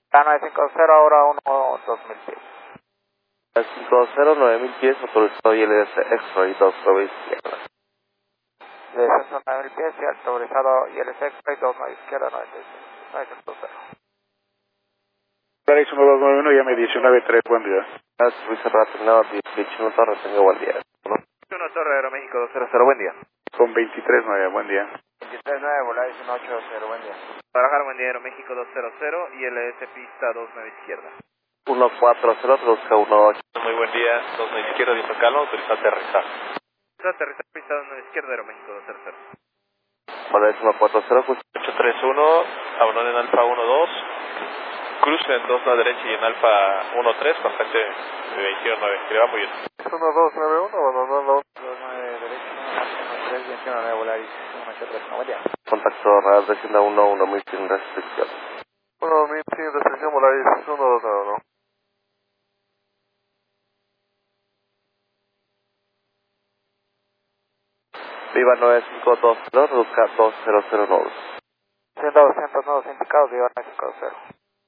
La 950 ahora 2000 pies. 950, 9000 pies, autorizado ILS X-Ray 29 izquierda. Descenso 9000 pies y autorizado ILS X-Ray 29 izquierda 950. Paris 1291, llame 193, buen día. Servicio terminado 18 Torre, tenga buen día. 1 Torre Aeroméxico 200, buen día. Con 239, buen día. 239, Volaris 180, buen día. Guadalajara, buen día, Aeroméxico 200 y ILS pista 29 izquierda. 140, busca 18. Muy buen día, 29 izquierda, viento calmo, autorizado aterrizar. Aterrizar pista 29 izquierda, Aeroméxico 200. Volaris 140, justo 831, abandon en alfa 12, cruce en 2 a la derecha y en alfa 13, contacte 219, que le va muy bien. 1291, abandonando 29 derecha, 13, 219, Volaris 183, buen día. contacto radar de Hacienda 11 sin restricción. 1000 sin restricción, Volaris 121. Viva 9520, reduzca 200 nodos. 100, 200 nodos indicados, Viva 950.